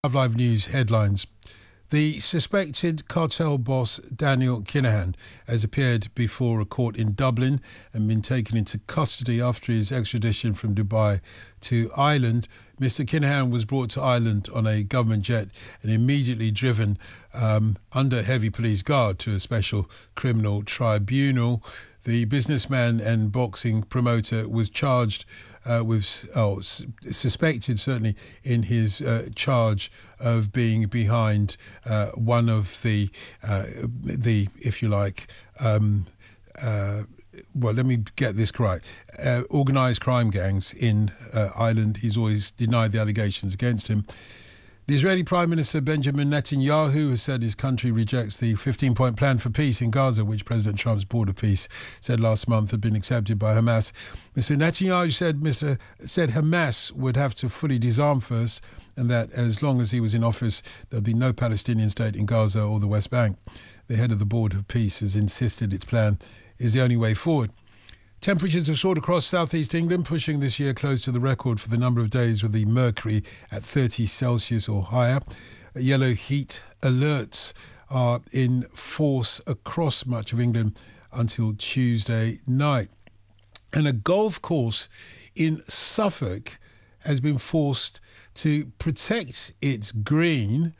Live News headlines. The suspected cartel boss Daniel Kinahan has appeared before a court in Dublin and been taken into custody after his extradition from Dubai to Ireland. Mr. Kinahan was brought to Ireland on a government jet and immediately driven under heavy police guard to a special criminal tribunal. The businessman and boxing promoter was charged suspected certainly in his charge of being behind one of the if you like let me get this correct, organised crime gangs in Ireland. He's always denied the allegations against him. The Israeli Prime Minister Benjamin Netanyahu has said his country rejects the 15-point plan for peace in Gaza, which President Trump's border peace said last month had been accepted by Hamas. Mr. Netanyahu said Hamas would have to fully disarm first, and that as long as he was in office, there'd be no Palestinian state in Gaza or the West Bank. The head of the Board of Peace has insisted its plan is the only way forward. Temperatures have soared across southeast England, pushing this year close to the record for the number of days with the mercury at 30 Celsius or higher. Yellow heat alerts are in force across much of England until Tuesday night. And a golf course in Suffolk has been forced to protect its green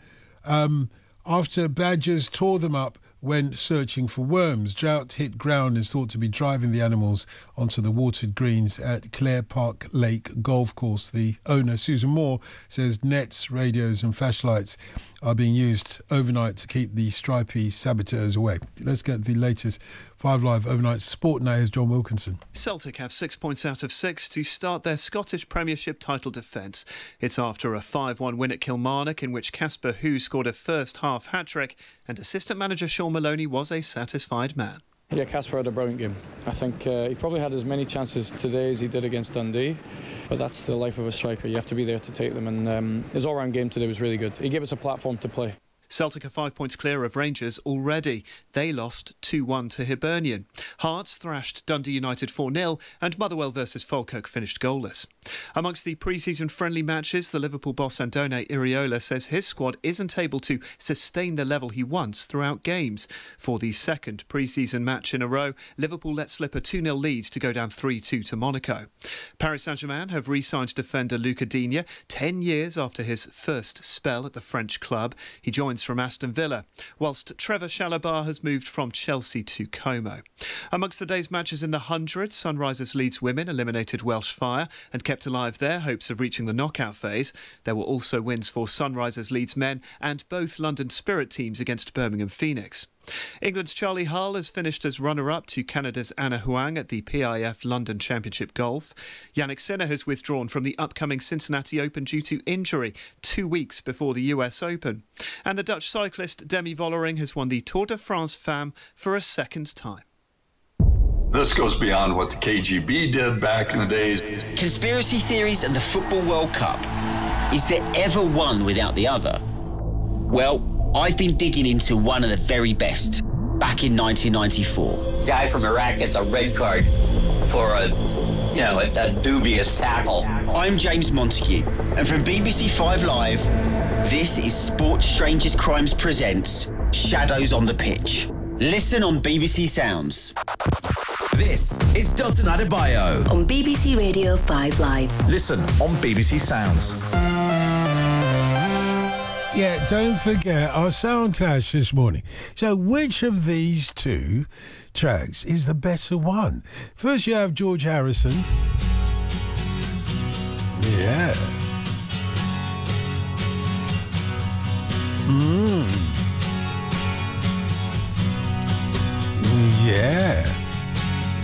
after badgers tore them up when searching for worms. Drought-hit ground is thought to be driving the animals onto the watered greens at Clare Park Lake Golf Course. The owner, Susan Moore, says nets, radios and flashlights are being used overnight to keep the stripy saboteurs away. Let's get the latest 5 Live overnight sport now. Here's John Wilkinson. Celtic have 6 points out of 6 to start their Scottish Premiership title defence. It's after a 5-1 win at Kilmarnock, in which Casper Hu scored a first-half hat-trick, and assistant manager Sean Maloney was a satisfied man. Yeah, Casper had a brilliant game. I think he probably had as many chances today as he did against Dundee, but that's the life of a striker. You have to be there to take them, and his all-round game today was really good. He gave us a platform to play. Celtic are 5 points clear of Rangers already. They lost 2-1 to Hibernian. Hearts thrashed Dundee United 4-0 and Motherwell versus Falkirk finished goalless. Amongst the pre-season friendly matches, the Liverpool boss Andone Iraola says his squad isn't able to sustain the level he wants throughout games. For the second pre-season match in a row, Liverpool let slip a 2-0 lead to go down 3-2 to Monaco. Paris Saint-Germain have re-signed defender Luca Digne 10 years after his first spell at the French club. He joins from Aston Villa, whilst Trevor Chalobah has moved from Chelsea to Como. Amongst the day's matches in the 100, Sunrisers Leeds women eliminated Welsh Fire and kept alive their hopes of reaching the knockout phase. There were also wins for Sunrisers Leeds men and both London Spirit teams against Birmingham Phoenix. England's Charlie Hull has finished as runner-up to Canada's Anna Huang at the PIF London Championship Golf. Yannick Sinner has withdrawn from the upcoming Cincinnati Open due to injury 2 weeks before the US Open. And the Dutch cyclist Demi Vollering has won the Tour de France Femmes for a second time. This goes beyond what the KGB did back in the days. Conspiracy theories and the Football World Cup. Is there ever one without the other? Well, I've been digging into one of the very best, back in 1994. Guy from Iraq gets a red card for a dubious tackle. I'm James Montague, and from BBC 5 Live, this is Sports Strangers Crimes presents Shadows on the Pitch. Listen on BBC Sounds. This is Dalton Adebayo on BBC Radio 5 Live. Listen on BBC Sounds. Yeah, don't forget our sound clash this morning. So which of these two tracks is the better one? First you have George Harrison. Yeah.